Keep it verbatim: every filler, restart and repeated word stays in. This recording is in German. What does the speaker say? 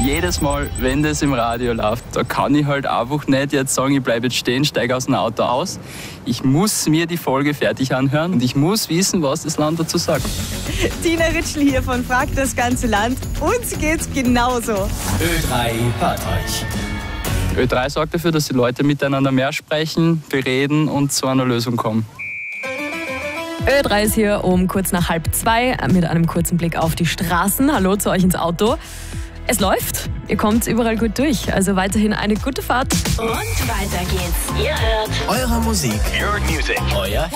jedes Mal, wenn das im Radio läuft, da kann ich halt einfach nicht jetzt sagen, ich bleibe jetzt stehen, steige aus dem Auto aus. Ich muss mir die Folge fertig anhören und ich muss wissen, was das Land dazu sagt. Tina Ritschl hier von Fragt das ganze Land. Uns geht's genauso. Ö drei hört euch. Ö drei sorgt dafür, dass die Leute miteinander mehr sprechen, bereden und zu einer Lösung kommen. Ö drei ist hier um kurz nach halb zwei mit einem kurzen Blick auf die Straßen. Hallo zu euch ins Auto. Es läuft, ihr kommt überall gut durch, also weiterhin eine gute Fahrt. Und weiter geht's. Ihr hört Eure Musik. Your Music. Euer